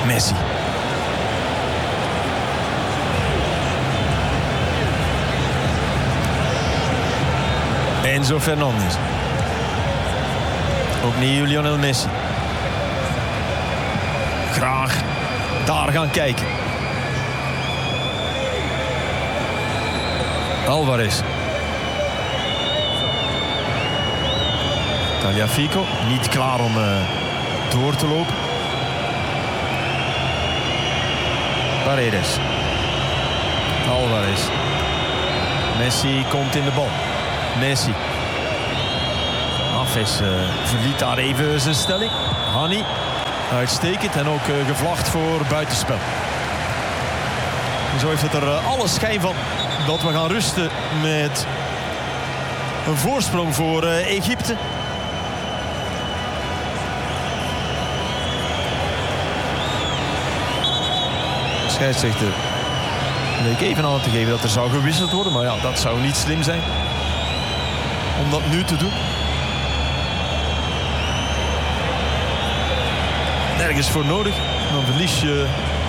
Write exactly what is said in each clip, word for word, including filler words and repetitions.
Messi. Enzo Fernandez. Opnieuw Lionel Messi. Graag daar gaan kijken. Alvarez. Tagliafico niet klaar om uh, door te lopen. Paredes. Alvarez. Messi komt in de bal. Messi. Afes uh, verliet daar even zijn stelling. Hani. Uitstekend en ook uh, gevlacht voor buitenspel. En zo heeft het er uh, alle schijn van dat we gaan rusten met een voorsprong voor uh, Egypte. De scheidsrechter leek even aan te geven dat er zou gewisseld worden. Maar ja, dat zou niet slim zijn om dat nu te doen. Nergens voor nodig. Dan verlies je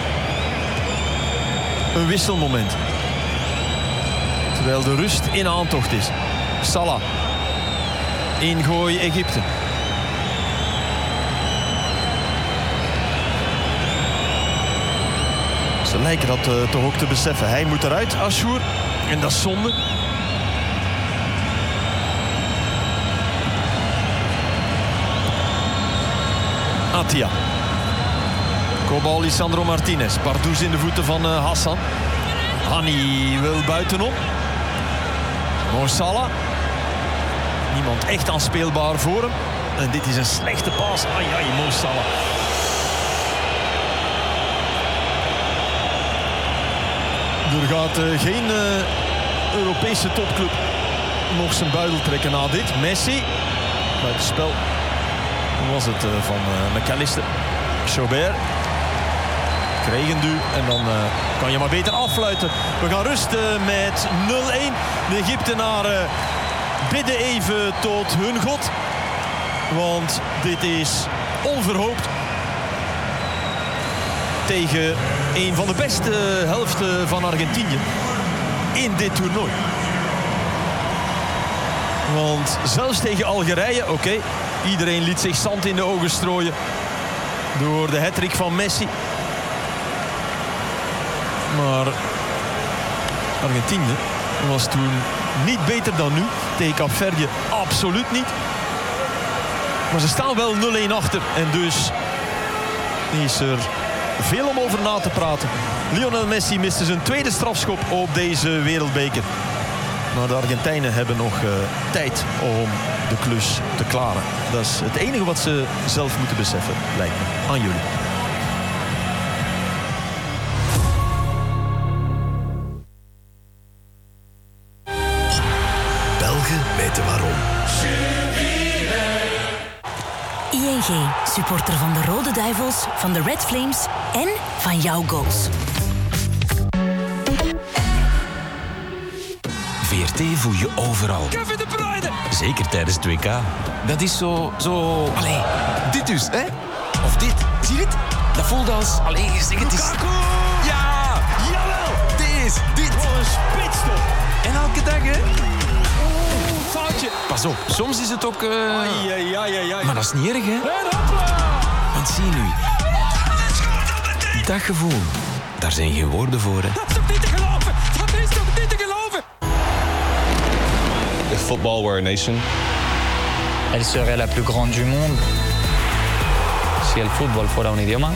een wisselmoment. Terwijl de rust in aantocht is. Salah. Ingooi Egypte. Ze lijken dat uh, toch ook te beseffen. Hij moet eruit, Ashour. En dat is zonde. Atia. Kopbal Lisandro Martinez. Pardoes in de voeten van uh, Hassan. Hani wil buitenom. Mo Salah. Niemand echt aanspeelbaar voor hem. En dit is een slechte paas. Ai, ai, Mo Salah. Er gaat uh, geen uh, Europese topclub nog zijn buidel trekken na dit. Messi. Buitenspel. Hoe was het uh, van uh, McAllister. Chaubert. Kregen du. En dan uh, kan je maar beter affluiten. We gaan rusten met nul één. De Egyptenaren bidden even tot hun God. Want dit is onverhoopt. Tegen een van de beste helften van Argentinië. In dit toernooi. Want zelfs tegen Algerije, oké. Okay, iedereen liet zich zand in de ogen strooien. Door de hattrick van Messi. Maar Argentinië was toen niet beter dan nu. Tegen Kaapverdië absoluut niet. Maar ze staan wel nul één achter. En dus is er veel om over na te praten. Lionel Messi miste zijn tweede strafschop op deze wereldbeker. Maar de Argentijnen hebben nog uh, tijd om de klus te klaren. Dat is het enige wat ze zelf moeten beseffen, lijkt me. Aan jullie. Belgen weten waarom. I N G, supporter van de Rode Duivels, van de Red Flames en van jouw goals. V R T voel je overal. Kevin De Bruyne! Zeker tijdens het W K. Dat is zo... zo... Allee, dit dus, hè? Of dit. Zie je dit? Dat voelt als... Allee, zeg het eens. Lukaku! Ja! Jawel! Dit, dit. Wat een spitstop! En elke dag, hè? Foutje! Pas op, soms is het ook... Uh... Ai, ai, ai, ai, ai. Maar dat is niet erg, hè? En hopla! Want zie nu. Dat gevoel. Daar zijn geen woorden voor, hè? Dat is toch niet te geloven? Dat is toch niet te geloven? If football were a nation, Elle serait la plus grande du monde si el fútbol fuera un idioma.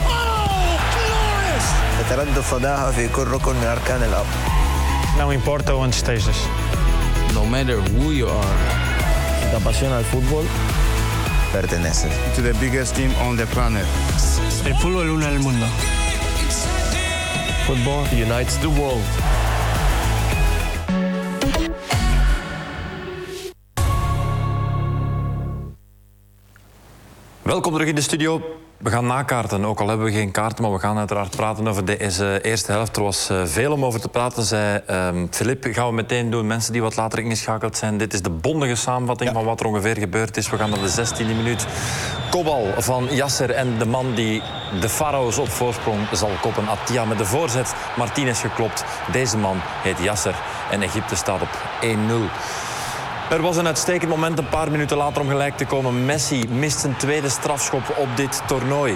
يتردد فضاها في كل ركن من أركان الأرض. Não importa onde estejas. No matter who you are. Si te apasiona el fútbol, perteneces to the biggest team on the planet. El fútbol une el mundo. Football unites the world. Welkom terug in de studio. We gaan nakaarten, ook al hebben we geen kaarten, maar we gaan uiteraard praten over deze eerste helft. Er was uh, veel om over te praten, zei Filip. Um, gaan we meteen doen, mensen die wat later ingeschakeld zijn. Dit is de bondige samenvatting ja. van wat er ongeveer gebeurd is. We gaan naar de zestiende minuut. Kopbal van Yasser en de man die de Farao's op voorsprong zal koppen. Attia met de voorzet, Martinez geklopt. Deze man heet Yasser en Egypte staat op één nul. Er was een uitstekend moment een paar minuten later om gelijk te komen. Messi mist zijn tweede strafschop op dit toernooi.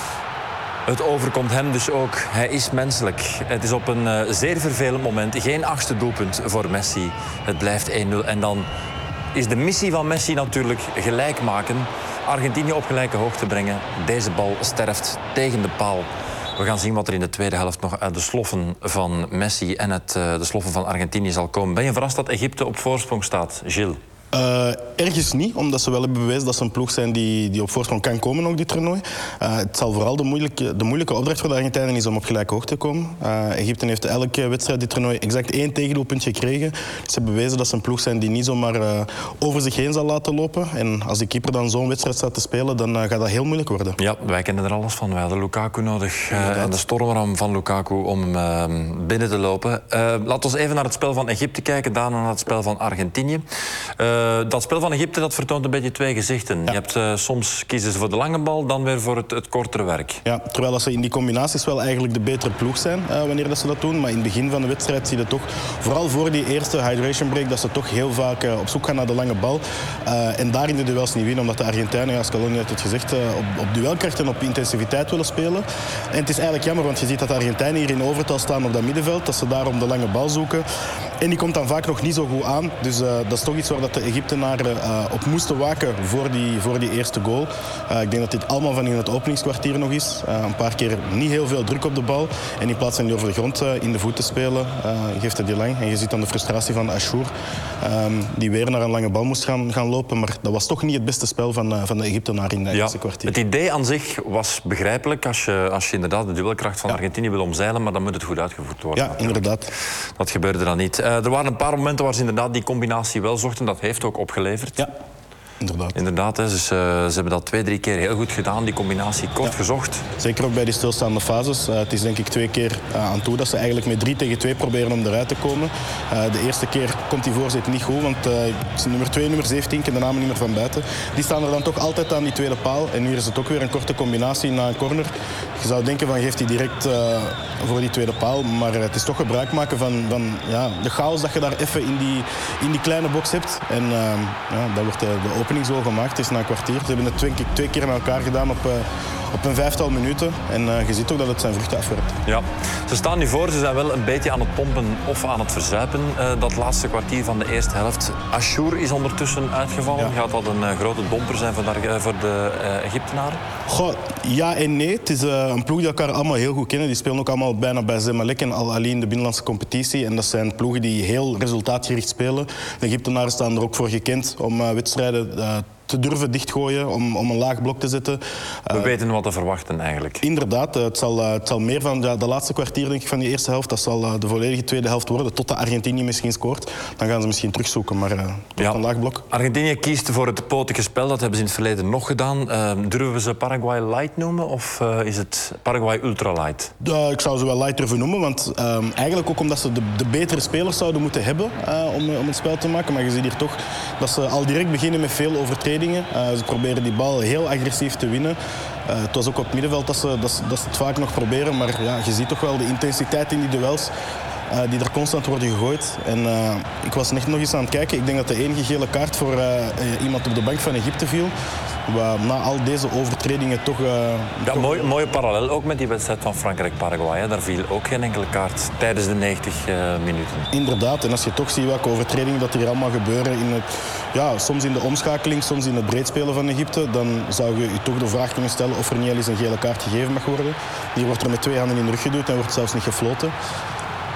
Het overkomt hem dus ook. Hij is menselijk. Het is op een uh, zeer vervelend moment. Geen achtste doelpunt voor Messi. Het blijft één nul. En dan is de missie van Messi natuurlijk gelijk maken. Argentinië op gelijke hoogte brengen. Deze bal sterft tegen de paal. We gaan zien wat er in de tweede helft nog uit de sloffen van Messi en het, uh, de sloffen van Argentinië zal komen. Ben je verrast dat Egypte op voorsprong staat, Gilles? Uh, ergens niet, omdat ze wel hebben bewezen dat ze een ploeg zijn die, die op voorsprong kan komen ook dit toernooi. Uh, het zal vooral de moeilijke, de moeilijke opdracht voor de Argentijnen is om op gelijke hoogte te komen. Uh, Egypte heeft elke wedstrijd dit toernooi exact één tegendoelpunt gekregen. Ze hebben bewezen dat ze een ploeg zijn die niet zomaar uh, over zich heen zal laten lopen. En als de keeper dan zo'n wedstrijd staat te spelen, dan uh, gaat dat heel moeilijk worden. Ja, wij kennen er alles van. Wij hadden Lukaku nodig uh, en de stormram van Lukaku om uh, binnen te lopen. Uh, laten we even naar het spel van Egypte kijken, daarna naar het spel van Argentinië. Uh, Uh, dat spel van Egypte dat vertoont een beetje twee gezichten. Ja. Je hebt, uh, soms kiezen ze voor de lange bal, dan weer voor het, het kortere werk. Ja, terwijl ze in die combinaties wel eigenlijk de betere ploeg zijn uh, wanneer dat ze dat doen. Maar in het begin van de wedstrijd zie je toch, vooral voor die eerste hydration break, dat ze toch heel vaak uh, op zoek gaan naar de lange bal. Uh, en daar in de duels niet winnen, omdat de Argentijnen, ja, Scaloni heeft het gezegd, uh, op, op duelkracht en op intensiviteit willen spelen. En het is eigenlijk jammer, want je ziet dat de Argentijnen hier in overtal staan op dat middenveld, dat ze daarom de lange bal zoeken. En die komt dan vaak nog niet zo goed aan. Dus uh, dat is toch iets waar dat de Egyptenaren uh, op moesten waken voor die, voor die eerste goal. Uh, ik denk dat dit allemaal van in het openingskwartier nog is. Uh, een paar keer niet heel veel druk op de bal. En in plaats van die over de grond uh, in de voet te spelen, uh, geeft hij die lang. En je ziet dan de frustratie van Achour, um, die weer naar een lange bal moest gaan, gaan lopen. Maar dat was toch niet het beste spel van, uh, van de Egyptenaren in het ja, eerste kwartier. Het idee aan zich was begrijpelijk als je, als je inderdaad de duelkracht van ja. Argentinië wil omzeilen, maar dan moet het goed uitgevoerd worden. Ja, natuurlijk. Inderdaad. Dat gebeurde dan niet. Uh, er waren een paar momenten waar ze inderdaad die combinatie wel zochten. Dat heeft ook opgeleverd. Ja, inderdaad. Inderdaad, hè. Dus, uh, ze hebben dat twee, drie keer heel goed gedaan. Die combinatie kort ja. gezocht. Zeker ook bij die stilstaande fases. Uh, het is denk ik twee keer uh, aan toe dat ze eigenlijk met drie tegen twee proberen om eruit te komen. Uh, de eerste keer komt die voorzet niet goed, want uh, nummer twee, nummer zeventien, ik ken de namen niet meer van buiten. Die staan er dan toch altijd aan die tweede paal. En nu is het ook weer een korte combinatie na een corner. Je zou denken van geeft hij direct uh, voor die tweede paal. Maar uh, het is toch gebruik maken van, van ja, de chaos dat je daar even in die, in die kleine box hebt. En uh, ja, dat wordt de, de opening zo gemaakt. Het is na een kwartier. Ze hebben het twee, twee keer met elkaar gedaan op, uh, op een vijftal minuten. En uh, je ziet ook dat het zijn vruchten afwerpt. Ja, ze staan nu voor. Ze zijn wel een beetje aan het pompen of aan het verzuipen. Uh, dat laatste kwartier van de eerste helft. Achour is ondertussen uitgevallen. Ja. Gaat dat een uh, grote domper zijn voor de, uh, voor de uh, Egyptenaren? Goh, ja en nee. Het is uh, een ploeg die elkaar allemaal heel goed kennen. Die spelen ook allemaal bijna bij Zamalek en Al Ahly in de binnenlandse competitie. En dat zijn ploegen die heel resultaatgericht spelen. De Egyptenaren staan er ook voor gekend om uh, wedstrijden uh, te durven dichtgooien, om, om een laag blok te zetten. We uh, weten wat te verwachten eigenlijk. Inderdaad. Uh, het, zal, uh, het zal meer van ja, de laatste kwartier denk ik, van die eerste helft. Dat zal uh, de volledige tweede helft worden, tot de Argentinië misschien scoort. Dan gaan ze misschien terugzoeken, maar uh, tot ja. een laag blok. Argentinië kiest voor het potige spel. Dat hebben ze in het verleden nog gedaan. Uh, durven we ze Paraguay light noemen of uh, is het Paraguay ultra light? Uh, ik zou ze wel light durven noemen, want uh, eigenlijk ook omdat ze de, de betere spelers zouden moeten hebben uh, om, om het spel te maken. Maar je ziet hier toch dat ze al direct beginnen met veel overtredingen. Uh, ze proberen die bal heel agressief te winnen. Uh, het was ook op het middenveld dat ze, dat, ze, dat ze het vaak nog proberen. Maar ja, je ziet toch wel de intensiteit in die duels. Uh, die er constant worden gegooid. En uh, ik was net nog eens aan het kijken. Ik denk dat de enige gele kaart voor uh, iemand op de bank van Egypte viel. Waar na al deze overtredingen toch... Uh, ja, toch... Mooi, mooie parallel ook met die wedstrijd van Frankrijk-Paraguay. Daar viel ook geen enkele kaart tijdens de negentig uh, minuten. Inderdaad. En als je toch ziet welke overtredingen dat hier allemaal gebeuren... In het, ja, soms in de omschakeling, soms in het breedspelen van Egypte... dan zou je je toch de vraag kunnen stellen of er niet al eens een gele kaart gegeven mag worden. Hier wordt er met twee handen in de rug geduwd en wordt zelfs niet gefloten.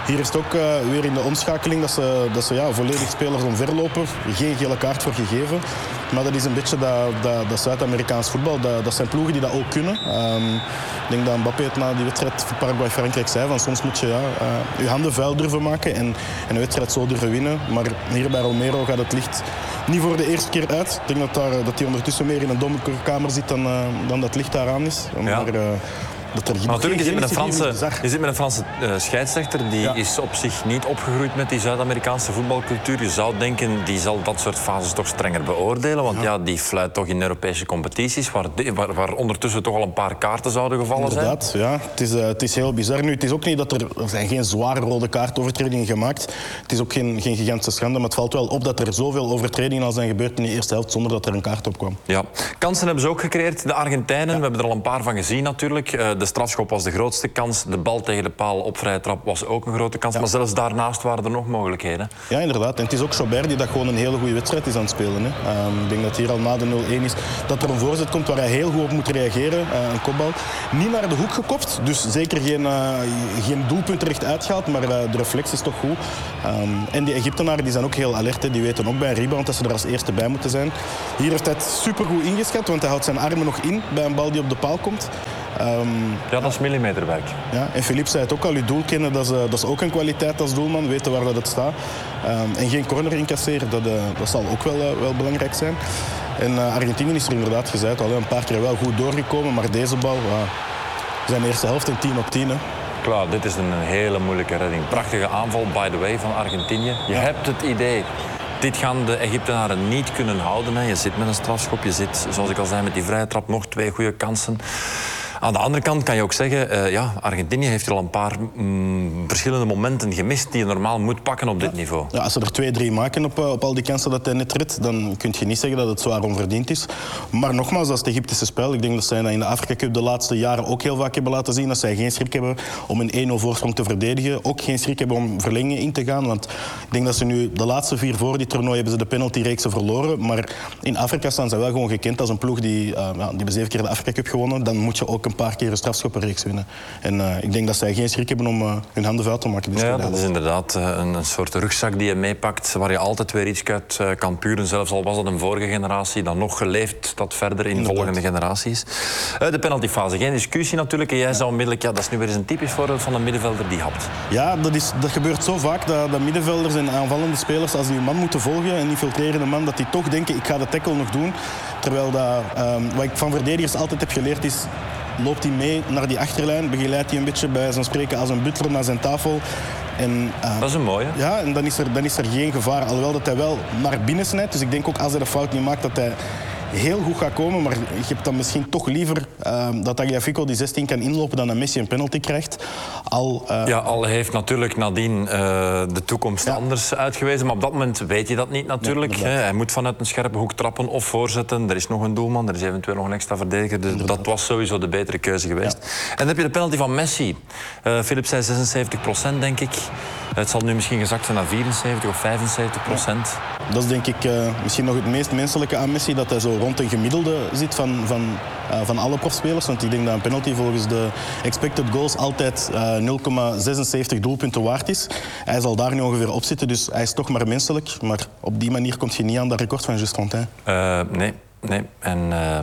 Hier is het ook uh, weer in de omschakeling dat ze, dat ze ja, volledig spelers omverlopen. Geen gele kaart voor gegeven. Maar dat is een beetje dat, dat, dat Zuid-Amerikaans voetbal. Dat, dat zijn ploegen die dat ook kunnen. Um, ik denk dat Mbappé het na die wedstrijd voor Paraguay-Frankrijk zei. Van soms moet je ja, uh, je handen vuil durven maken en, en een wedstrijd zo durven winnen. Maar hier bij Romero gaat het licht niet voor de eerste keer uit. Ik denk dat hij dat ondertussen meer in een donkerkamer zit dan, uh, dan dat licht daaraan is. Ja. Maar, uh, dat er maar natuurlijk, je zit met een Franse, je zit met een Franse uh, scheidsrechter. Die ja. is op zich niet opgegroeid met die Zuid-Amerikaanse voetbalcultuur. Je zou denken, die zal dat soort fases toch strenger beoordelen. Want ja, ja die fluit toch in Europese competities, waar, waar, waar ondertussen toch al een paar kaarten zouden gevallen Inderdaad, zijn. Ja. Het is, uh, het is heel bizar. Nu, het is ook niet dat er... Er zijn geen zware rode kaartovertredingen gemaakt. Het is ook geen, geen gigantische schande. Maar het valt wel op dat er zoveel overtredingen al zijn gebeurd in de eerste helft zonder dat er een kaart op kwam. Ja. Kansen hebben ze ook gecreëerd, de Argentijnen. Ja. We hebben er al een paar van gezien natuurlijk. Uh, de strafschop was de grootste kans. De bal tegen de paal op vrije trap was ook een grote kans. Ja. Maar zelfs daarnaast waren er nog mogelijkheden. Ja, inderdaad. En het is ook Jobert die dat gewoon een hele goede wedstrijd is aan het spelen. Hè. Um, ik denk dat hier al na de nul-één is dat er een voorzet komt waar hij heel goed op moet reageren. Uh, een kopbal. Niet naar de hoek gekopt. Dus zeker geen, uh, geen doelpunt er echt uitgehaald. Maar uh, de reflex is toch goed. Um, en die Egyptenaren die zijn ook heel alert. Hè. Die weten ook bij een rebound dat ze er als eerste bij moeten zijn. Hier heeft hij het supergoed ingeschat. Want hij houdt zijn armen nog in bij een bal die op de paal komt. Um, ja, dat is millimeterwerk. Ja, en Philippe zei het ook al, je doel kennen, dat is, dat is ook een kwaliteit als doelman, weten waar dat het staat. Um, en geen corner incasseren, dat, uh, dat zal ook wel, uh, wel belangrijk zijn. En uh, Argentinië is er inderdaad gezegd al, een paar keer wel goed doorgekomen, maar deze bal, uh, zijn eerste helft een tien op tien. Hè. Klaar, dit is een hele moeilijke redding. Prachtige aanval, by the way, van Argentinië. Je ja. hebt het idee... Dit gaan de Egyptenaren niet kunnen houden. Hè. Je zit met een strafschop, je zit, zoals ik al zei, met die vrije trap nog twee goede kansen. Aan de andere kant kan je ook zeggen, uh, ja, Argentinië heeft al een paar mm, verschillende momenten gemist die je normaal moet pakken op dit ja. niveau. Ja, als ze er twee, drie maken op, op al die kansen dat hij net redt, dan kun je niet zeggen dat het zwaar onverdiend is. Maar nogmaals, dat is het Egyptische spel. Ik denk dat zij dat in de Afrika Cup de laatste jaren ook heel vaak hebben laten zien. Dat zij geen schrik hebben om een één nul voorsprong te verdedigen. Ook geen schrik hebben om verlengingen in te gaan. Want ik denk dat ze nu de laatste vier voor dit toernooi hebben ze de penaltyreeksen verloren. Maar in Afrika staan ze wel gewoon gekend als een ploeg die, uh, ja, die hebben zeven keer de Afrika Cup gewonnen. Dan moet je ook een paar keer een strafschoppenreeks winnen. En uh, ik denk dat zij geen schrik hebben om uh, hun handen vuil te maken. Ja, dat is inderdaad uh, een, een soort rugzak die je meepakt, waar je altijd weer iets uit uh, kan puren. Zelfs al was dat een vorige generatie, dan nog geleefd dat verder in inderdaad. volgende generaties. Uh, de penaltyfase, geen discussie natuurlijk. En jij zou onmiddellijk, ja, dat is nu weer eens een typisch voorbeeld van een middenvelder die hapt. Ja, dat, is, dat gebeurt zo vaak dat, dat middenvelders en aanvallende spelers, als die een man moeten volgen, een infiltrerende man, dat die toch denken, ik ga de tackle nog doen. Terwijl dat, um, wat ik van verdedigers altijd heb geleerd is, loopt hij mee naar die achterlijn, begeleidt hij een beetje bij zijn spreken als een butler naar zijn tafel. En, uh, dat is een mooie. Ja, en dan is, er, dan is er geen gevaar. Alhoewel dat hij wel naar binnen snijdt. Dus ik denk ook als hij de fout niet maakt dat hij heel goed gaat komen. Maar je hebt dan misschien toch liever uh, dat Tagliafico die zestien kan inlopen dan dat Messi een penalty krijgt. Al, uh... Ja, al heeft natuurlijk nadien uh, de toekomst ja. anders uitgewezen. Maar op dat moment weet je dat niet natuurlijk. Nee, hij moet vanuit een scherpe hoek trappen of voorzetten. Er is nog een doelman, er is eventueel nog een extra verdediger. Dus dat was sowieso de betere keuze geweest. Ja. En dan heb je de penalty van Messi. Uh, Philippe zei zesenzeventig procent, denk ik. Het zal nu misschien gezakt zijn naar vierenzeventig of vijfenzeventig procent. Ja. Dat is denk ik uh, misschien nog het meest menselijke aan Messi. Dat hij zo rond een gemiddelde zit van, van, uh, van alle profspelers. Want ik denk dat een penalty volgens de expected goals altijd uh, nul komma zesenzeventig doelpunten waard is. Hij zal daar nu ongeveer op zitten, dus hij is toch maar menselijk. Maar op die manier komt je niet aan dat record van Just Fontaine. Uh, nee, nee. En... Uh...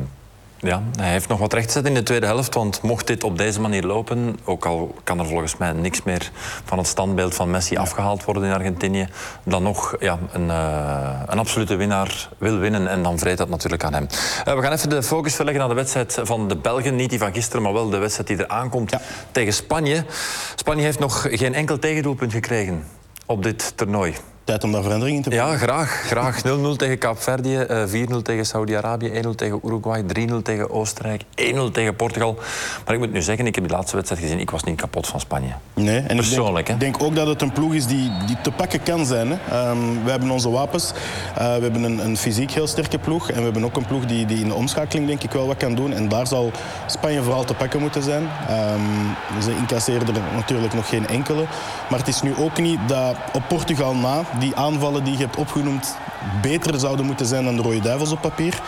Ja, hij heeft nog wat recht te zetten in de tweede helft, want mocht dit op deze manier lopen, ook al kan er volgens mij niks meer van het standbeeld van Messi afgehaald worden in Argentinië, dan nog ja, een, uh, een absolute winnaar wil winnen en dan vreet dat natuurlijk aan hem. Uh, we gaan even de focus verleggen naar de wedstrijd van de Belgen, niet die van gisteren, maar wel de wedstrijd die er aankomt ja. tegen Spanje. Spanje heeft nog geen enkel tegendoelpunt gekregen op dit toernooi. Tijd om daar verandering in te brengen. Ja, graag. graag. nul nul tegen Kaapverdië, vier nul tegen Saudi-Arabië, één nul tegen Uruguay, drie nul tegen Oostenrijk, één nul tegen Portugal. Maar ik moet nu zeggen, ik heb die laatste wedstrijd gezien, ik was niet kapot van Spanje. Nee, en persoonlijk. Ik denk, denk ook dat het een ploeg is die, die te pakken kan zijn. Hè. Um, we hebben onze wapens, uh, we hebben een, een fysiek heel sterke ploeg en we hebben ook een ploeg die, die in de omschakeling denk ik wel wat kan doen. En daar zal Spanje vooral te pakken moeten zijn. Um, ze incasseren er natuurlijk nog geen enkele. Maar het is nu ook niet dat op Portugal na die aanvallen die je hebt opgenoemd beter zouden moeten zijn dan de Rode Duivels op papier.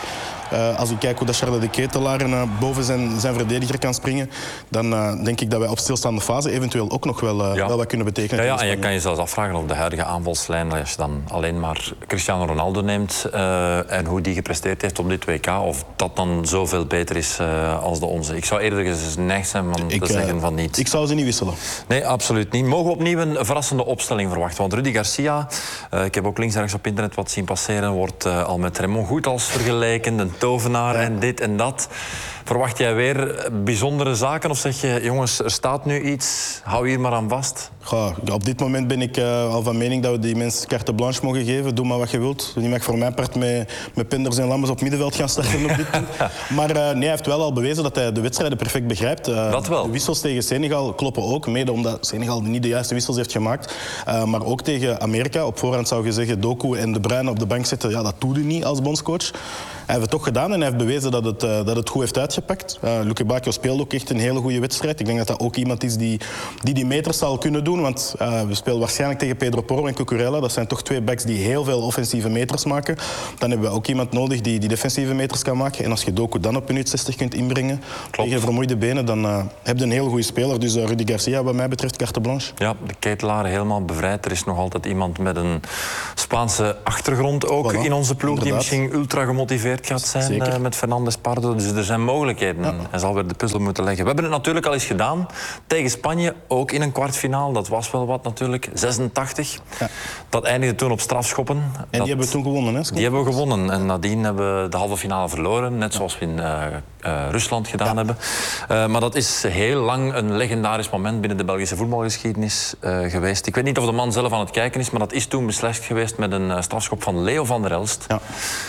Uh, als ik kijk hoe dat Charles de Ketelaar uh, boven zijn, zijn verdediger kan springen, dan uh, denk ik dat wij op stilstaande fase eventueel ook nog wel, uh, ja. wel wat kunnen betekenen. Ja, ja, en je kan je zelfs afvragen of de huidige aanvalslijn, als je dan alleen maar Cristiano Ronaldo neemt uh, en hoe die gepresteerd heeft op dit W K, of dat dan zoveel beter is uh, als de onze. Ik zou eerder geneigd zijn van ik, te zeggen uh, van niet. Ik zou ze niet wisselen. Nee, absoluut niet. Mogen we opnieuw een verrassende opstelling verwachten? Want Rudy Garcia, uh, ik heb ook links en rechts op internet wat zien passeren, wordt uh, al met Raymond Goethals vergeleken, een tovenaar ja. en dit en dat. Verwacht jij weer bijzondere zaken of zeg je, jongens, er staat nu iets, hou hier maar aan vast? Goh, op dit moment ben ik uh, al van mening dat we die mensen carte blanche mogen geven. Doe maar wat je wilt. Die mag voor mijn part met, met Penders en Lammers op middenveld gaan starten op dit punt. Maar uh, nee, hij heeft wel al bewezen dat hij de wedstrijden perfect begrijpt. Uh, dat wel. De wissels tegen Senegal kloppen ook, mede omdat Senegal niet de juiste wissels heeft gemaakt. Uh, maar ook tegen Amerika. Op voorhand zou je zeggen, Doku en De Bruyne op de bank zetten. Ja, dat doet hij niet als bondscoach. Hij heeft het toch gedaan en hij heeft bewezen dat het, uh, dat het goed heeft uitgepakt. Uh, Luke Bacchio speelde ook echt een hele goede wedstrijd. Ik denk dat dat ook iemand is die die, die meters zal kunnen doen. Want uh, we spelen waarschijnlijk tegen Pedro Porro en Cucurella. Dat zijn toch twee backs die heel veel offensieve meters maken. Dan hebben we ook iemand nodig die die defensieve meters kan maken. En als je Doku dan op minuut zestig kunt inbrengen, Klopt. tegen vermoeide benen, dan uh, heb je een heel goede speler. Dus uh, Rudy Garcia, wat mij betreft, carte blanche. Ja, de Ketelaar helemaal bevrijd. Er is nog altijd iemand met een Spaanse achtergrond ook voilà, in onze ploeg, inderdaad. Die misschien ultra gemotiveerd gaat zijn uh, met Fernandes Pardo. Dus er zijn mogelijkheden. Ja. Hij zal weer de puzzel moeten leggen. We hebben het natuurlijk al eens gedaan tegen Spanje, ook in een kwartfinale. Dat was wel wat natuurlijk. zesentachtig. Ja. Dat eindigde toen op strafschoppen. En dat, die hebben we toen gewonnen, hè? Die hebben we gewonnen. En nadien hebben we de halve finale verloren. Net zoals we in uh, uh, Rusland gedaan ja. hebben. Uh, maar dat is heel lang een legendarisch moment binnen de Belgische voetbalgeschiedenis uh, geweest. Ik weet niet of de man zelf aan het kijken is, maar dat is toen beslist geweest met een uh, strafschop van Leo van der Elst. Ja.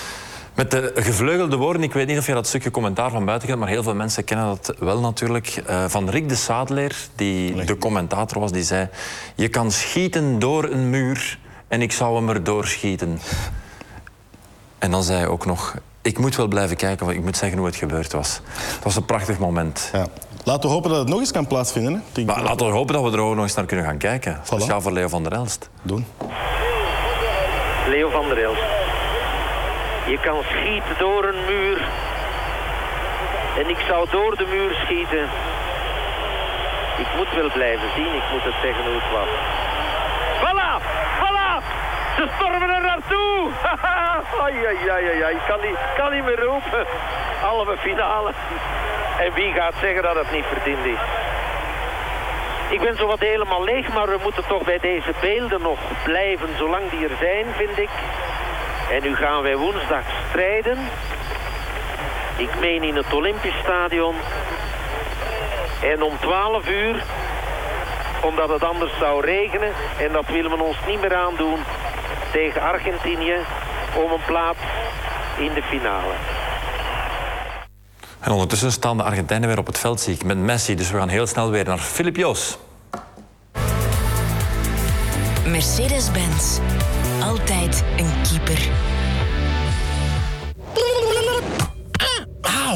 Met de gevleugelde woorden, ik weet niet of je dat stukje commentaar van buiten kent, maar heel veel mensen kennen dat wel natuurlijk. Uh, van Rick de Saadleer, die de commentator was, die zei: je kan schieten door een muur en ik zou hem erdoor schieten. En dan zei hij ook nog: ik moet wel blijven kijken, want ik moet zeggen hoe het gebeurd was. Het was een prachtig moment. Ja. Laten we hopen dat het nog eens kan plaatsvinden. Hè? Maar laten we hopen dat we er ook nog eens naar kunnen gaan kijken. Speciaal voilà. voor Leo van der Elst. Doen. Leo van der Elst. Je kan schieten door een muur. En ik zou door de muur schieten. Ik moet wel blijven zien, ik moet het zeggen hoe het was. Voilà! Voilà! Ze stormen er naartoe! Ai, ai, ai, ai. Ik kan niet, kan niet meer roepen. Halve finale. En wie gaat zeggen dat het niet verdiend is? Ik ben zo wat helemaal leeg, maar we moeten toch bij deze beelden nog blijven zolang die er zijn, vind ik. En nu gaan wij woensdag strijden. Ik meen in het Olympisch Stadion. En om twaalf uur, omdat het anders zou regenen, en dat willen we ons niet meer aandoen, tegen Argentinië om een plaats in de finale. En ondertussen staan de Argentijnen weer op het veld, zie ik, met Messi. Dus we gaan heel snel weer naar Filip Joos. Mercedes-Benz. Altijd een keeper. Auw.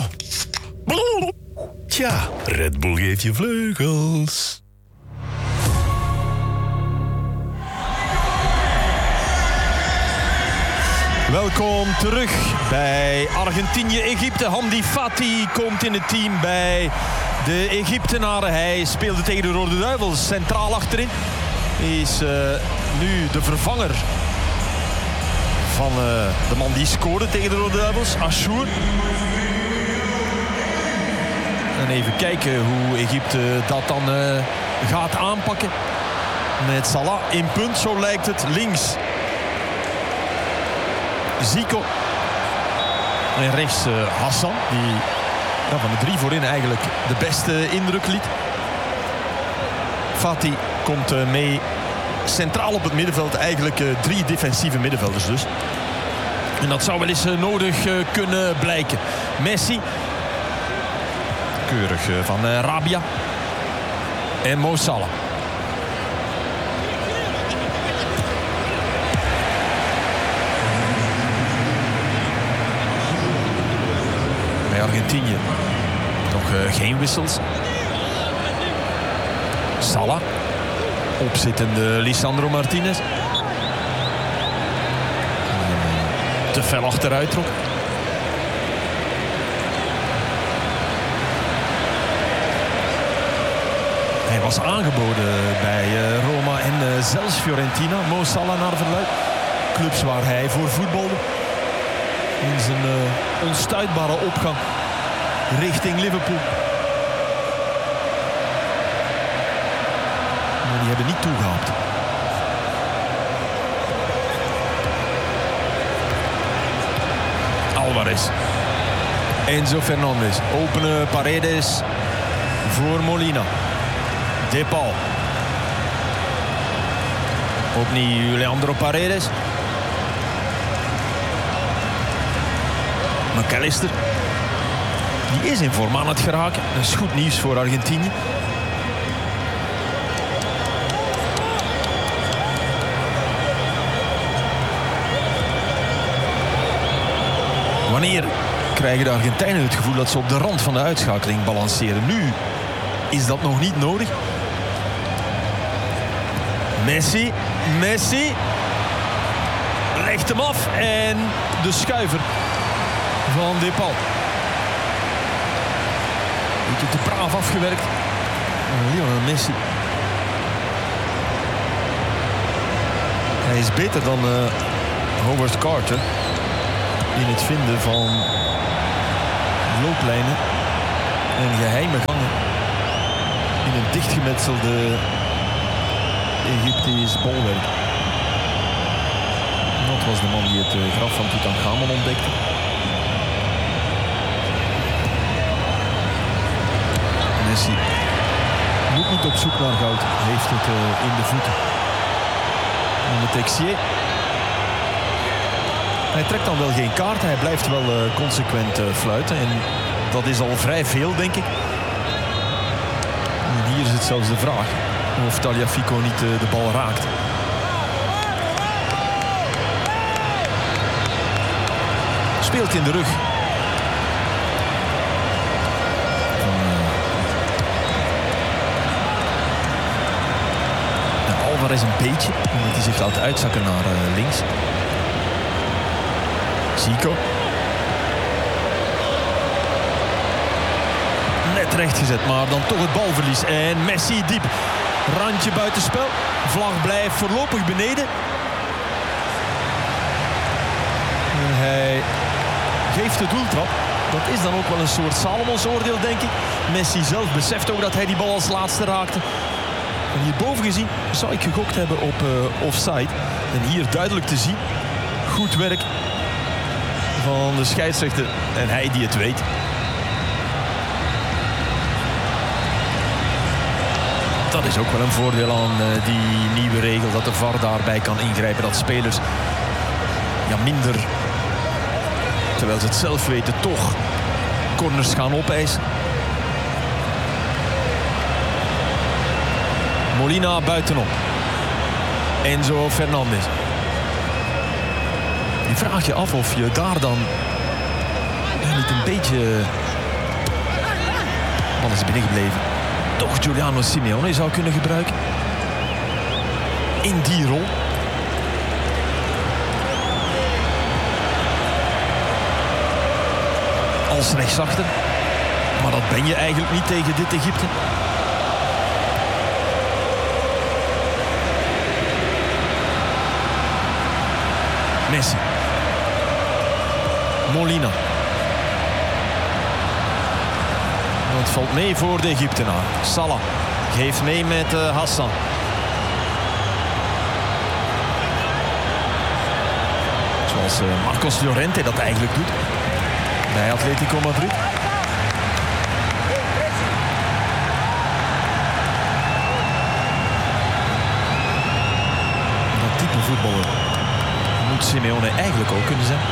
Tja, Red Bull geeft je vleugels. Welkom terug bij Argentinië-Egypte. Hamdi Fati komt in het team bij de Egyptenaren. Hij speelde tegen de Rode Duivels centraal achterin. Hij is uh, nu de vervanger van uh, de man die scoorde tegen de Rode Duivels, Ashour. En even kijken hoe Egypte dat dan uh, gaat aanpakken. Met Salah in punt, zo lijkt het, links. Zico. En rechts uh, Hassan, die ja, van de drie voorin eigenlijk de beste indruk liet. Fati komt uh, mee centraal op het middenveld. Eigenlijk uh, drie defensieve middenvelders dus. En dat zou wel eens uh, nodig uh, kunnen blijken. Messi. Keurig uh, van uh, Rabia. En Mo Salah. Bij Argentinië nog uh, geen wissels. Salah. Opzittende Lisandro Martinez. Te fel achteruit trok. was aangeboden bij uh, Roma en uh, zelfs Fiorentina. Mo Salah naar verluidt. Clubs waar hij voor voetbalde. In zijn uh, onstuitbare opgang richting Liverpool. Maar die hebben niet toegehaald. Alvarez. Enzo Fernandez. Openen Paredes voor Molina. Depal. Opnieuw Leandro Paredes. McAllister. Die is in vorm aan het geraken. Dat is goed nieuws voor Argentinië. Wanneer krijgen de Argentijnen het gevoel dat ze op de rand van de uitschakeling balanceren? Nu is dat nog niet nodig. Messi, Messi legt hem af en de schuiver van Depal. Beetje te braaf afgewerkt. Lionel Messi. Hij is beter dan uh, Howard Carter in het vinden van looplijnen en geheime gangen in een dichtgemetselde Egyptisch bolwerk. Dat was de man die het uh, graf van Tutankhamon ontdekte. Messi moet niet op zoek naar goud, heeft het uh, in de voeten. En de Texier. Hij trekt dan wel geen kaart, hij blijft wel uh, consequent uh, fluiten. En dat is al vrij veel, denk ik. En hier is het zelfs de vraag of Tagliafico niet uh, de bal raakt. Speelt in de rug. Uh, Alvarez een beetje, omdat hij zich laat uitzakken naar uh, links. Zico. Net recht gezet, maar dan toch het balverlies. En Messi diep. Randje buitenspel. Vlag blijft voorlopig beneden. En hij geeft de doeltrap. Dat is dan ook wel een soort Salomons oordeel, denk ik. Messi zelf beseft ook dat hij die bal als laatste raakte. En hierboven gezien zou ik gegokt hebben op uh, offside. En hier duidelijk te zien. Goed werk van de scheidsrechter en hij die het weet. Dat is ook wel een voordeel aan uh, die nieuwe regel, dat de V A R daarbij kan ingrijpen, dat spelers ja, minder, terwijl ze het zelf weten, toch corners gaan opeisen. Molina buitenom. Enzo Fernandez. Je vraagt je af of je daar dan ja, niet een beetje... Man is binnengebleven. Toch Giuliano Simeone zou kunnen gebruiken. In die rol. Als rechtsachter. Maar dat ben je eigenlijk niet tegen dit Egypte. Messi. Molina. Het valt mee voor de Egyptenaar. Salah geeft mee met uh, Hassan. Zoals uh, Marcos Llorente dat eigenlijk doet bij Atletico Madrid. Dat type voetballer moet Simeone eigenlijk ook kunnen zijn.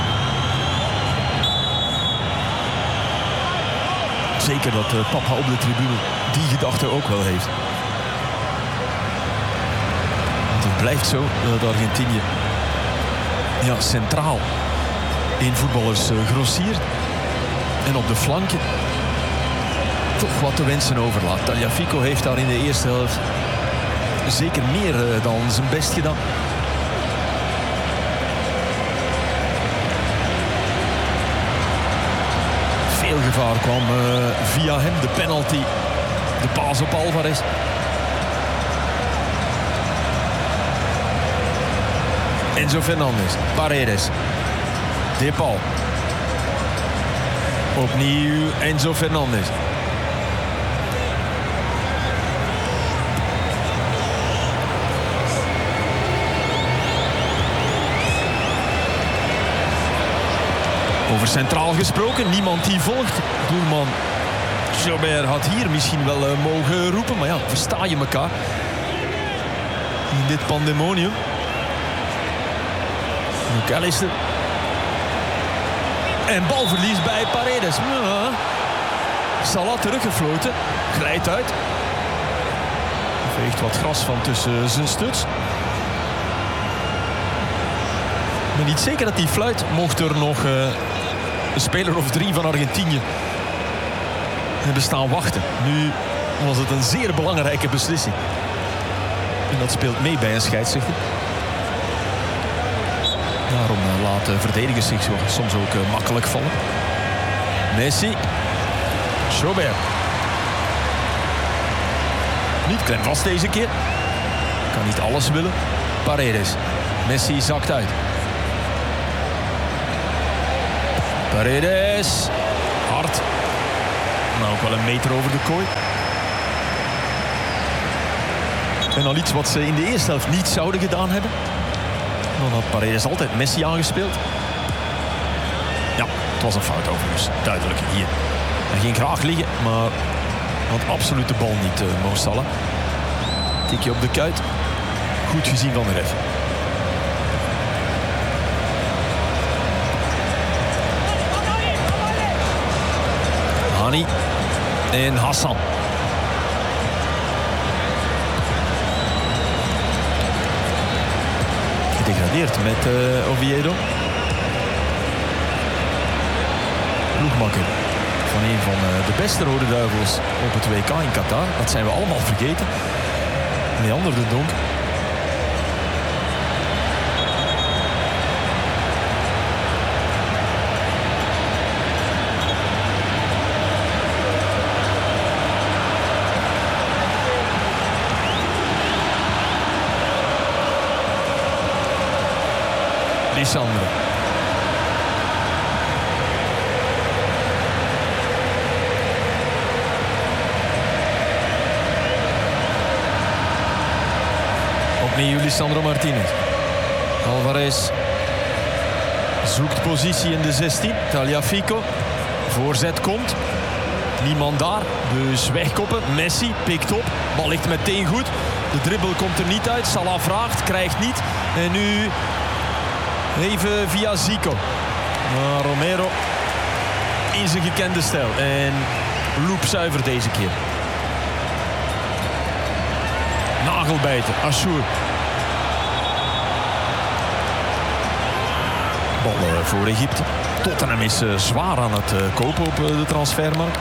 Zeker dat uh, papa op de tribune die gedachte ook wel heeft. Want het blijft zo dat Argentinië ja, centraal in voetballers uh, grossiert. En op de flanken toch wat te wensen overlaat. Tagliafico heeft daar in de eerste helft zeker meer uh, dan zijn best gedaan. Veel gevaar kwam uh, via hem. De penalty, de paas op Alvarez. Enzo Fernandez. Paredes. De Paul. Opnieuw Enzo Fernandez. Over centraal gesproken, niemand die volgt. Doelman Jobert had hier misschien wel uh, mogen roepen, maar ja, versta je elkaar in dit pandemonium. McAllister. En balverlies bij Paredes. Ja. Salah teruggefloten, glijdt uit. Veegt wat gras van tussen zijn stuts. Ik ben niet zeker dat die fluit, mocht er nog uh, een speler of drie van Argentinië hebben staan wachten. Nu was het een zeer belangrijke beslissing. En dat speelt mee bij een scheidsrechter. Daarom uh, laten verdedigers zich zo, soms ook uh, makkelijk vallen. Messi. Jobert. Niet klem vast deze keer. Kan niet alles willen. Paredes. Messi zakt uit. Paredes. Hard. Nou, ook wel een meter over de kooi. En al iets wat ze in de eerste helft niet zouden gedaan hebben. Dan had Paredes altijd Messi aangespeeld. Ja, het was een fout overigens. Duidelijk hier. Hij ging graag liggen, maar had absoluut de bal niet, uh, Mo Salah. Tikje op de kuit. Goed gezien van de ref. Hani en Hassan. Gedegradeerd met uh, Oviedo. Ploegmakker van een van uh, de beste Rode Duivels op het W K in Qatar. Dat zijn we allemaal vergeten. Leander de Donk. Lisandro. Opnieuw Lisandro Martinez. Alvarez zoekt positie in de zestien. Tagliafico. Voorzet komt. Niemand daar. Dus wegkoppen. Messi pikt op. Bal ligt meteen goed. De dribbel komt er niet uit. Salah vraagt. Krijgt niet. En nu even via Zico. Maar Romero in zijn gekende stijl. En loopzuiver deze keer. Nagelbijten. Ashour. Bal uh, voor Egypte. Tottenham is uh, zwaar aan het uh, kopen op uh, de transfermarkt.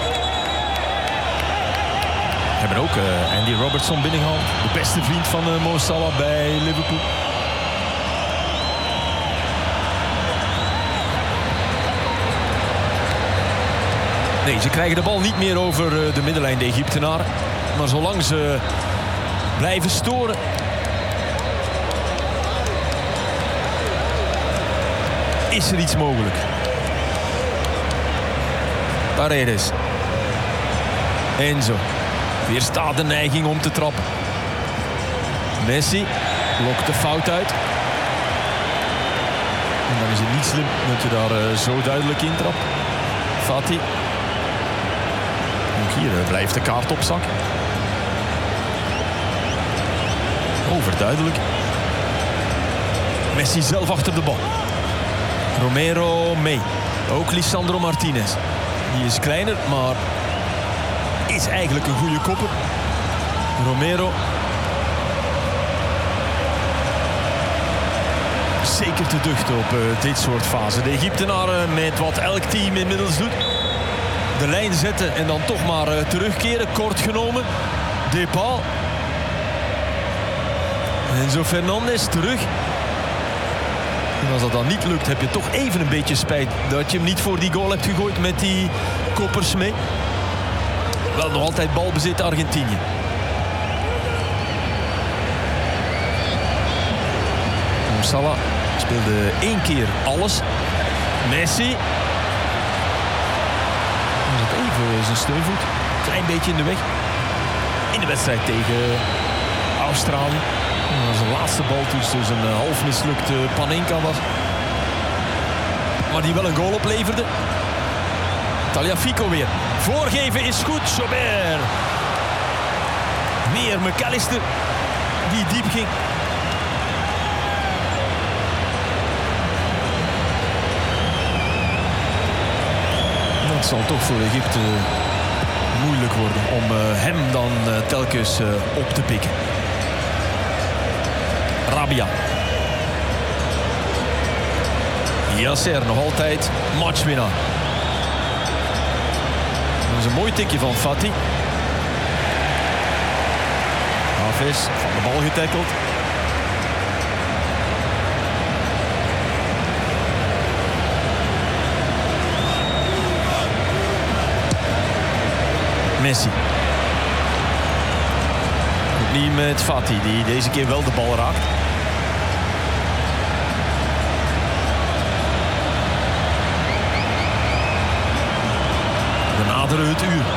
We hebben ook uh, Andy Robertson binnengehaald. De beste vriend van uh, Mo Salah bij Liverpool. Nee, ze krijgen de bal niet meer over uh, de middenlijn, de Egyptenaren. Maar zolang ze blijven storen, is er iets mogelijk. Paredes. Enzo. Weerstaat de neiging om te trappen. Messi lokt de fout uit. En dan is het niet slim dat je daar uh, zo duidelijk in trapt. Fati. Ook hier uh, blijft de kaart op zak. Overduidelijk. Messi zelf achter de bal. Romero mee. Ook Lisandro Martinez. Die is kleiner, maar is eigenlijk een goede kopper. Romero. Zeker te duchten op uh, dit soort fase. De Egyptenaren met wat elk team inmiddels doet. De lijn zetten en dan toch maar uh, terugkeren. Kort genomen. De Paul. Enzo Fernandez terug. En als dat dan niet lukt, heb je toch even een beetje spijt dat je hem niet voor die goal hebt gegooid met die koppers mee. Wel nog altijd balbezit Argentinië. Mo Salah speelde één keer alles. Messi. Hij zat even zijn steunvoet. Een klein beetje in de weg. In de wedstrijd tegen Australië. Dat was de laatste bal toen dus een half mislukte Panenka was. Maar die wel een goal opleverde. Tagliafico weer. Voorgeven is goed. Jobert. Weer McAllister. Die diep ging. Het zal toch voor Egypte moeilijk worden om uh, hem dan uh, telkens uh, op te pikken. Rabia. Yasser nog altijd matchwinnaar. Dat is een mooi tikje van Fati. Hafiz van de bal getackeld. Messi. Opnieuw met Fati, die deze keer wel de bal raakt. We naderen het uur.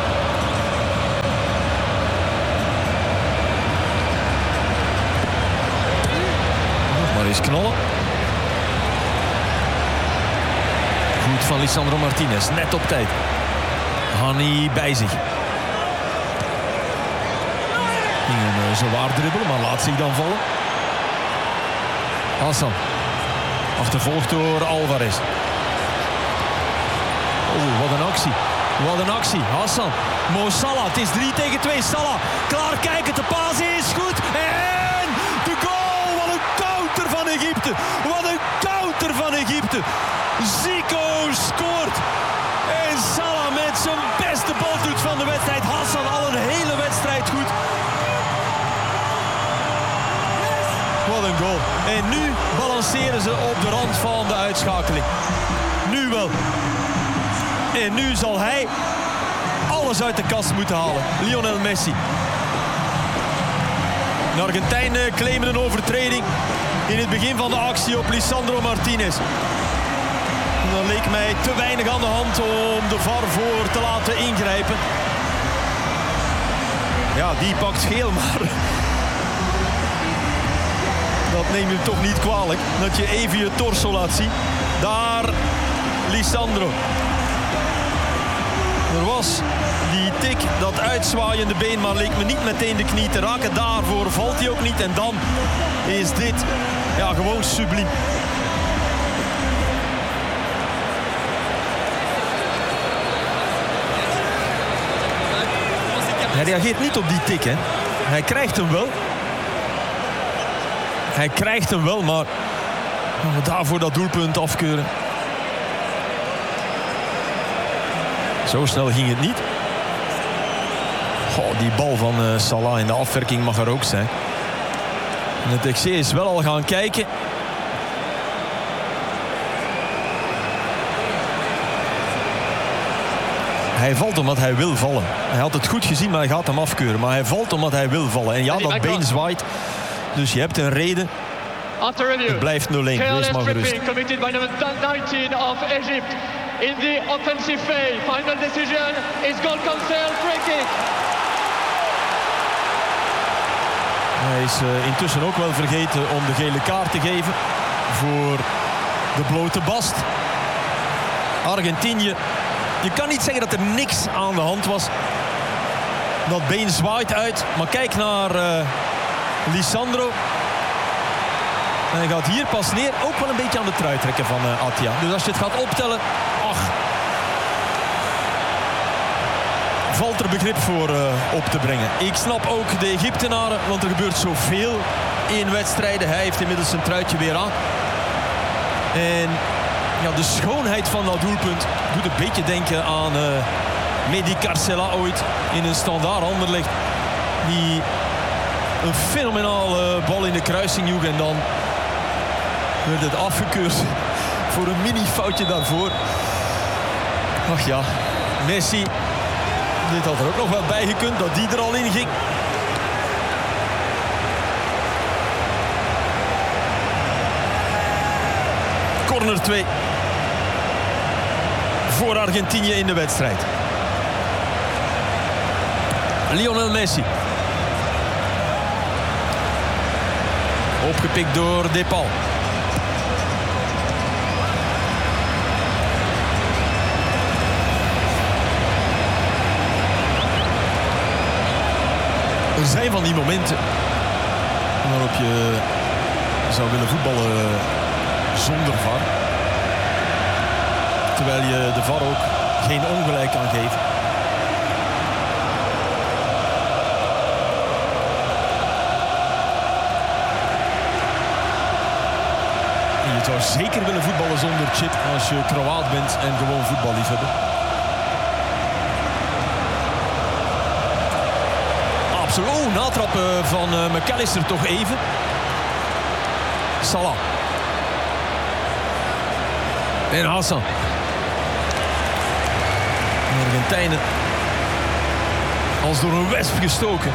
Nog maar eens knallen. Goed van Lisandro Martinez, net op tijd. Hani bij zich. Ging een uh, zwaar dribbel, maar laat zich dan vallen. Hassan. Achtervolgd door Alvarez. Oh, wat een actie. Wat een actie. Hassan. Mo Salah. Het is drie tegen twee. Salah. Klaar kijken. De paas is goed. En de goal. Wat een counter van Egypte. Wat een counter van Egypte. Zico scoort. En Salah met zijn beste baltoets van de wedstrijd. Hassan al een hele wedstrijd goed. Wat een goal. En nu balanceren ze op de rand van de uitschakeling. Nu wel. En nu zal hij alles uit de kast moeten halen. Lionel Messi. De Argentijnen claimen een overtreding in het begin van de actie op Lisandro Martinez. En dan leek mij te weinig aan de hand om de V A R voor te laten ingrijpen. Ja, die pakt geel, maar dat neem je hem toch niet kwalijk. Dat je even je torso laat zien. Daar Lisandro. Er was die tik, dat uitzwaaiende been, maar leek me niet meteen de knie te raken. Daarvoor valt hij ook niet. En dan is dit ja, gewoon subliem. Hij reageert niet op die tik, hè. Hij krijgt hem wel. Hij krijgt hem wel, maar daarvoor dat doelpunt afkeuren. Zo snel ging het niet. Goh, die bal van uh, Salah in de afwerking mag er ook zijn. En het X C is wel al gaan kijken. Hij valt omdat hij wil vallen. Hij had het goed gezien, maar hij gaat hem afkeuren. Maar hij valt omdat hij wil vallen. En ja, dat been zwaait. Dus je hebt een reden. Het blijft nul-een. Wees maar gerust. Committed by number nineteen of Egypt. In the offensive phase. Final decision is goal cancel, free kick. Hij is uh, intussen ook wel vergeten om de gele kaart te geven voor de blote bast. Argentinië. Je kan niet zeggen dat er niks aan de hand was. Dat been zwaait uit. Maar kijk naar uh, Lisandro. En hij gaat hier pas neer. Ook wel een beetje aan de trui trekken van uh, Atia. Dus als je het gaat optellen. Ach. Valt er begrip voor uh, op te brengen. Ik snap ook de Egyptenaren. Want er gebeurt zoveel in wedstrijden. Hij heeft inmiddels zijn truitje weer aan. En ja, de schoonheid van dat doelpunt doet een beetje denken aan uh, Mehdi Carcella ooit in een standaard Anderlecht. Die een fenomenale bal in de kruising joeg en dan werd het afgekeurd voor een mini-foutje daarvoor. Ach ja, Messi, dit had er ook nog wel bij gekund dat die er al in ging. Corner twee. Voor Argentinië in de wedstrijd. Lionel Messi. Opgepikt door Depal. Er zijn van die momenten waarop je zou willen voetballen zonder V A R. Terwijl je de V A R ook geen ongelijk kan geven. En je zou zeker willen voetballen zonder chip als je Kroaat bent en gewoon voetballiefhebber. Absoluut. Oh, natrappen van uh, McAllister toch even. Salah. En Hassan. De Argentijnen als door een wesp gestoken.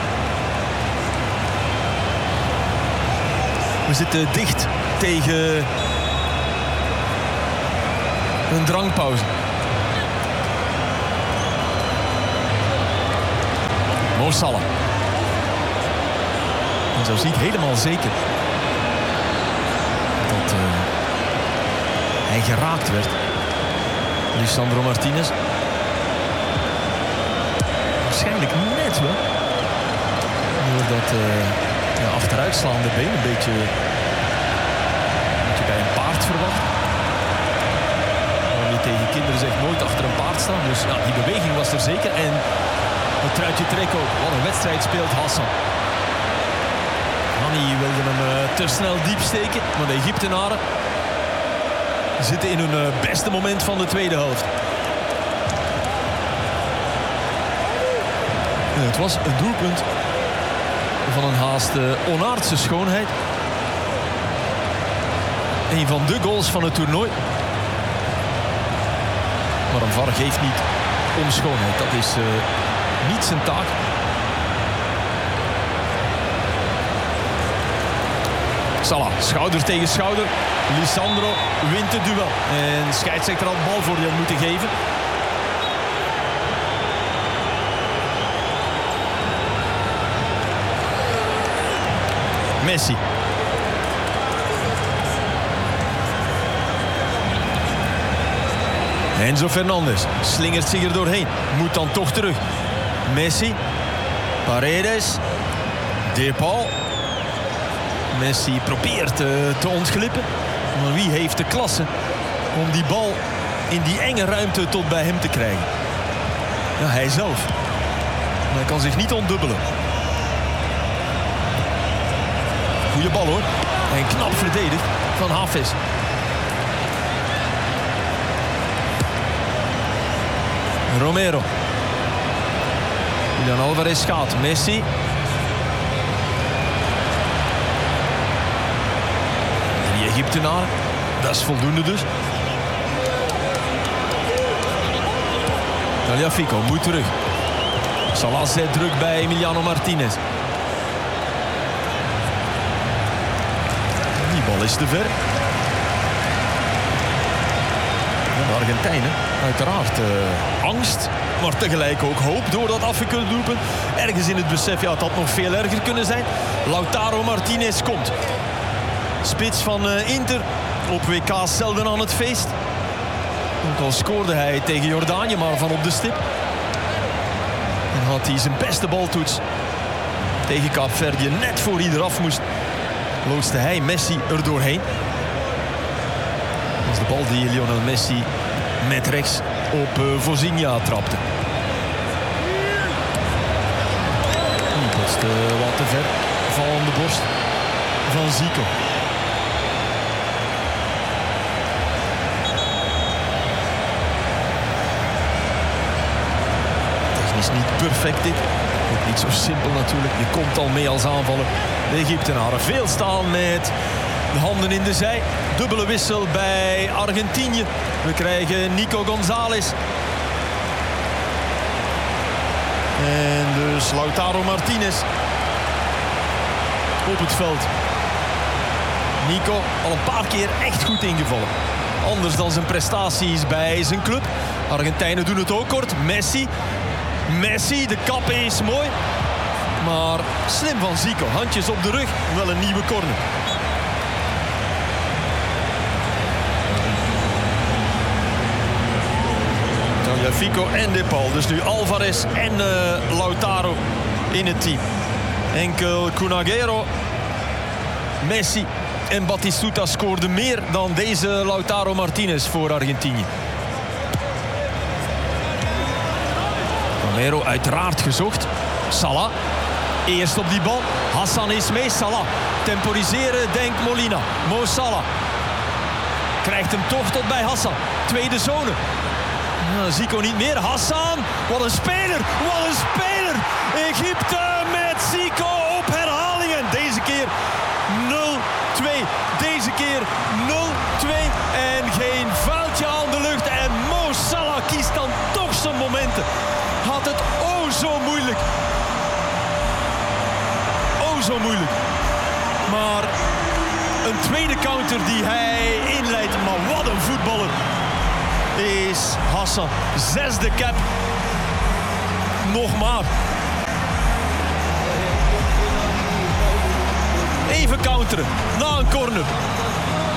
We zitten dicht tegen een drankpauze. Mo Salah. En zo ziet helemaal zeker dat uh, hij geraakt werd. Lisandro Martinez. Waarschijnlijk net wel. Door dat uh, ja, achteruitslaande been een beetje, een beetje bij een paard verwacht. Waarom je tegen kinderen zegt nooit achter een paard staan. Dus ja, die beweging was er zeker. En het truitje trek ook. Wat een wedstrijd speelt Hassan. Hanni wilde hem uh, te snel diep steken. Maar de Egyptenaren zitten in hun uh, beste moment van de tweede helft. En het was een doelpunt van een haast uh, onaardse schoonheid. Een van de goals van het toernooi. Maar een V A R geeft niet om schoonheid. Dat is uh, niet zijn taak. Salah, schouder tegen schouder. Lisandro wint het duel. En scheidsrechter had de bal voor die had moeten geven. Messi. Enzo Fernandez slingert zich er doorheen. Moet dan toch terug. Messi. Paredes. Depal. Messi probeert uh, te ontglippen. Maar wie heeft de klasse om die bal in die enge ruimte tot bij hem te krijgen? Ja, hij zelf. Maar hij kan zich niet ontdubbelen. Goeie bal hoor. En knap verdedigd van Hafez. Romero. Julian Alvarez gaat. Messi. Die Egyptenaren. Dat is voldoende dus. Tagliafico moet terug. Salah zet druk bij Emiliano Martinez. Die bal is te ver. De Argentijnen, uiteraard uh, angst, maar tegelijk ook hoop door dat afgekeurde doelpunt. Ergens in het besef, ja, het had nog veel erger kunnen zijn. Lautaro Martinez komt. Spits van uh, Inter, op W K zelden aan het feest. Ook al scoorde hij tegen Jordanië, maar van op de stip. En had hij zijn beste baltoets tegen Kaapverdië. Net voor hij eraf moest, loodste hij Messi er doorheen. Dat is de bal die Lionel Messi met rechts op uh, Vozinha trapte. Die botste wat te ver van de borst van Zico. Technisch niet perfect dit. Ook niet zo simpel natuurlijk. Je komt al mee als aanvaller. De Egyptenaren veel staan met de handen in de zij. Dubbele wissel bij Argentinië. We krijgen Nico González. En dus Lautaro Martinez op het veld. Nico al een paar keer echt goed ingevallen. Anders dan zijn prestaties bij zijn club. Argentijnen doen het ook kort. Messi. Messi, de kap is mooi. Maar slim van Zico. Handjes op de rug. Wel een nieuwe corner. Fico en De Paul. Dus nu Alvarez en uh, Lautaro in het team. Enkel Cunagüero, Messi en Batistuta scoorden meer dan deze Lautaro Martinez voor Argentinië. Romero uiteraard gezocht. Salah, eerst op die bal. Hassan is mee, Salah. Temporiseren, denkt Molina. Mo Salah krijgt hem toch tot bij Hassan. Tweede zone. Nou, Zico niet meer. Hassan, wat een speler, wat een speler. Egypte met Zico op herhalingen. Deze keer nul twee. Deze keer nul twee. En geen vuiltje aan de lucht. En Mo Salah kiest dan toch zijn momenten. Had het oh zo moeilijk. Oh zo moeilijk. Maar een tweede counter die hij inleidt. Maar wat een voetballer is Hassan. Zesde cap. Nog maar. Even counteren. Na een corner.